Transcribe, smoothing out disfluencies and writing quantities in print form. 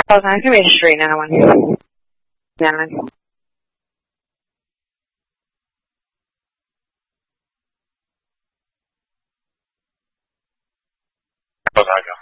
Hold on, give me a straight now one. Yeah. Hold on,